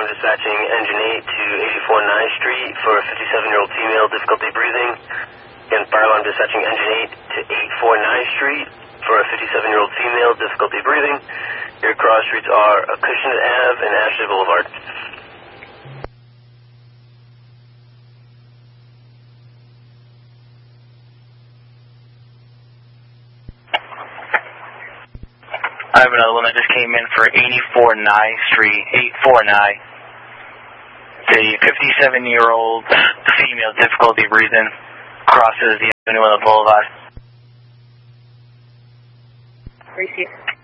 Line dispatching engine 8 to 84 9th Street for a 57-year-old female, difficulty breathing. Again, Fire Alarm dispatching engine 8 to 84 9th Street for a 57-year-old female, difficulty breathing. Your cross streets are Acushnet Ave and Ashley Boulevard. I have another one that just came in for 84 9th Street, 849. The 57-year-old female, difficulty breathing, crosses the avenue on the boulevard. Receive.